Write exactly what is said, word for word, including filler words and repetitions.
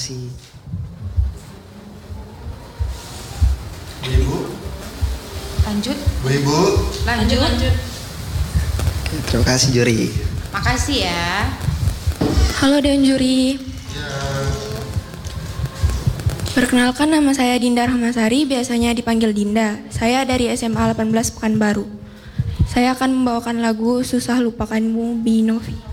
kasih. Bu Ibu. Lanjut. Bu Ibu. Lanjut. Lanjut. Oke, terima kasih juri. Makasih ya. Halo Dewan Juri. Ya. Perkenalkan, nama saya Dinda Rahmasari, biasanya dipanggil Dinda. Saya dari S M A delapan belas Pekanbaru. Saya akan membawakan lagu Susah Lupakanmu Bi Novi.